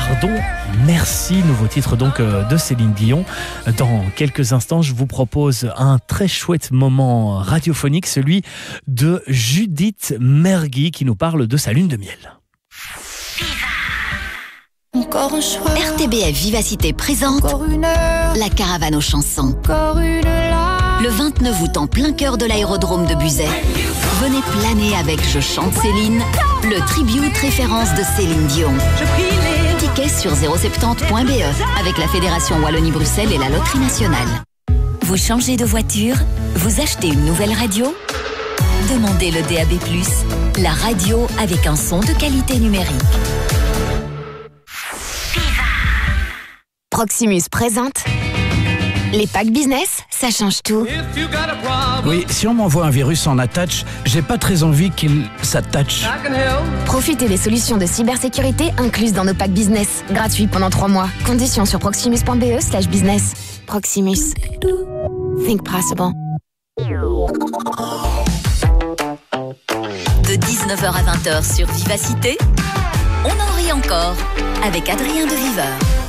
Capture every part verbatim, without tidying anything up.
Pardon, merci, nouveau titre donc de Céline Dion. Dans quelques instants, je vous propose un très chouette moment radiophonique, celui de Judith Mergui qui nous parle de sa lune de miel. Encore un choix. R T B F Vivacité présente Encore une heure. la caravane aux chansons. Encore une larme. Le vingt-neuf août en plein cœur de l'aérodrome de Buzet. Venez planer avec Je chante Céline, le tribute référence de Céline Dion. Je prie les... Tickets sur zéro soixante point b e avec la Fédération Wallonie-Bruxelles et la Loterie Nationale. Vous changez de voiture? Vous achetez une nouvelle radio? Demandez le D A B plus, la radio avec un son de qualité numérique. Proximus présente les packs business, ça change tout. Oui, si on m'envoie un virus en attach, j'ai pas très envie qu'il s'attache. Profitez des solutions de cybersécurité incluses dans nos packs business. Gratuits pendant trois mois. Conditions sur proximus point b e slash business. Proximus. Think possible. De dix-neuf heures à vingt heures sur Vivacité, on en rit encore avec Adrien de Viveur.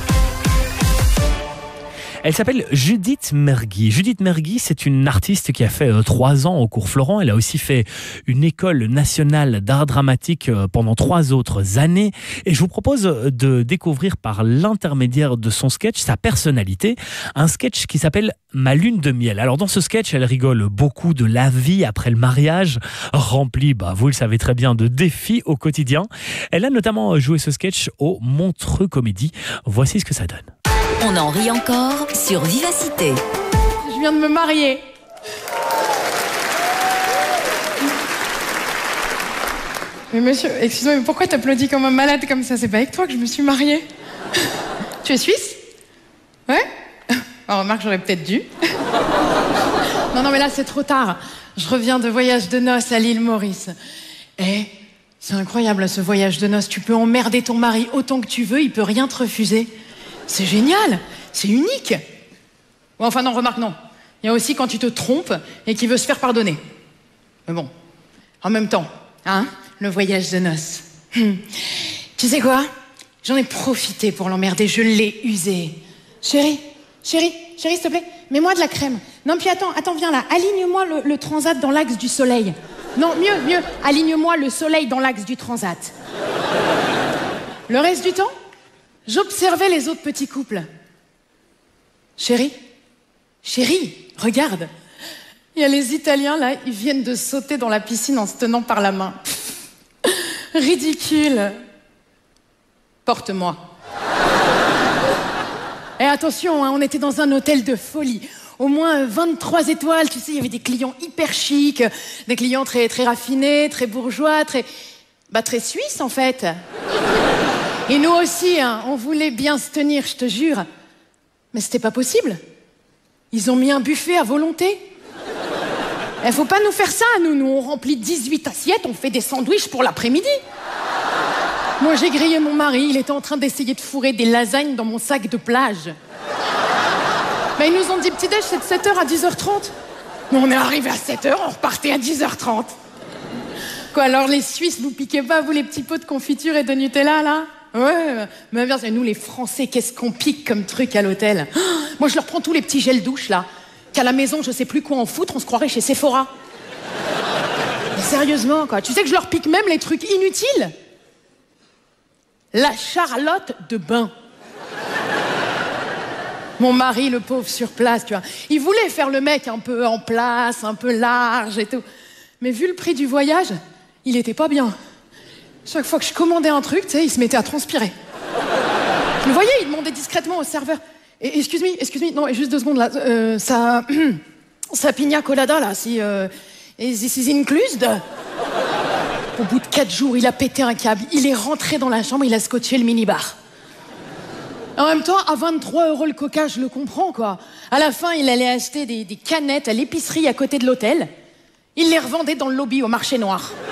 Elle s'appelle Judith Mergui. Judith Mergui, c'est une artiste qui a fait euh, trois ans au cours Florent. Elle a aussi fait une école nationale d'art dramatique euh, pendant trois autres années. Et je vous propose de découvrir par l'intermédiaire de son sketch sa personnalité. Un sketch qui s'appelle Ma lune de miel. Alors dans ce sketch, elle rigole beaucoup de la vie après le mariage, rempli, bah, vous le savez très bien, de défis au quotidien. Elle a notamment joué ce sketch au Montreux Comédie. Voici ce que ça donne. On en rit encore sur Vivacité. Je viens de me marier. Mais monsieur, excuse-moi, mais pourquoi t'applaudis comme un malade comme ça? C'est pas avec toi que je me suis mariée. Tu es suisse? Ouais? Alors, remarque, j'aurais peut-être dû. Non, non, mais là, c'est trop tard. Je reviens de voyage de noces à l'île Maurice. Eh, c'est incroyable, ce voyage de noces. Tu peux emmerder ton mari autant que tu veux, il peut rien te refuser. C'est génial, c'est unique. Bon, enfin non, remarque, non. Il y a aussi quand tu te trompes et qu'il veut se faire pardonner. Mais bon, en même temps, hein, le voyage de noces. Hum. Tu sais quoi? J'en ai profité pour l'emmerder, je l'ai usé. Chérie, chérie, chérie, s'il te plaît, mets-moi de la crème. Non, puis attends, attends, viens là, aligne-moi le, le transat dans l'axe du soleil. Non, mieux, mieux, aligne-moi le soleil dans l'axe du transat. Le reste du temps, j'observais les autres petits couples. Chérie, chérie, regarde. Il y a les Italiens, là, ils viennent de sauter dans la piscine en se tenant par la main. Pff, ridicule. Porte-moi. Et attention, hein, on était dans un hôtel de folie. Au moins vingt-trois étoiles, tu sais, il y avait des clients hyper chics, des clients très, très raffinés, très bourgeois, très... Bah, très suisses, en fait. Et nous aussi, hein, on voulait bien se tenir, je te jure. Mais c'était pas possible. Ils ont mis un buffet à volonté. Il faut pas nous faire ça, nous. Nous, on remplit dix-huit assiettes, on fait des sandwichs pour l'après-midi. Moi, j'ai grillé mon mari, il était en train d'essayer de fourrer des lasagnes dans mon sac de plage. Mais ils nous ont dit petit-déj, c'est de sept heures à dix heures trente. Nous, on est arrivés à sept heures, on repartait à dix heures trente. Quoi, alors les Suisses, vous piquez pas, vous, les petits pots de confiture et de Nutella, là? Ouais, mais bien, nous les Français, qu'est-ce qu'on pique comme truc à l'hôtel? Oh, moi je leur prends tous les petits gels douche là, qu'à la maison je sais plus quoi en foutre, on se croirait chez Sephora. Mais sérieusement quoi, tu sais que je leur pique même les trucs inutiles? La Charlotte de bain. Mon mari, le pauvre sur place, tu vois, il voulait faire le mec un peu en place, un peu large et tout. Mais vu le prix du voyage, il était pas bien. Chaque fois que je commandais un truc, tu sais, il se mettait à transpirer. Vous voyez, il demandait discrètement au serveur. Et, excuse-moi, excuse-moi, non, juste deux secondes là. Euh, ça, ça pina colada là, si, euh, this is included. Au bout de quatre jours, il a pété un câble. Il est rentré dans la chambre, il a scotché le minibar. En même temps, à vingt-trois euros le coca, je le comprends quoi. À la fin, il allait acheter des, des canettes à l'épicerie à côté de l'hôtel. Il les revendait dans le lobby au marché noir.